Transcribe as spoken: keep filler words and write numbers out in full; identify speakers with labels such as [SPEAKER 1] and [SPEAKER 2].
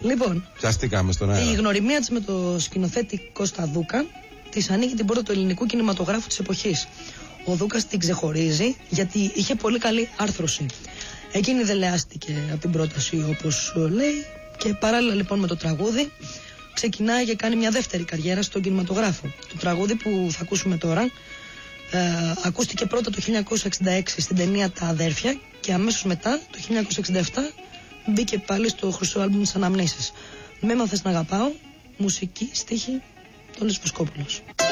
[SPEAKER 1] Λοιπόν,
[SPEAKER 2] πιαστήκαμε στον αέρα.
[SPEAKER 1] Η γνωριμία της με το σκηνοθέτη Κώστα Δούκα της ανοίγει την πόρτα του ελληνικού κινηματογράφου της εποχής. Ο Δούκας την ξεχωρίζει γιατί είχε πολύ καλή άρθρωση. Εκείνη δελεάστηκε από την πρόταση, όπως λέει, και παράλληλα λοιπόν με το τραγούδι ξεκινάει και κάνει μια δεύτερη καριέρα στον κινηματογράφο. Το τραγούδι που θα ακούσουμε τώρα ε, ακούστηκε πρώτα το χίλια εννιακόσια εξήντα έξι στην ταινία Τα Αδέρφια και αμέσως μετά το χίλια εννιακόσια εξήντα επτά μπήκε πάλι στο χρυσό άλμπουμ της Αναμνήσεις. «Με έμαθες να αγαπάω», μουσική, στίχη, Τόλης Βοσκόπουλος.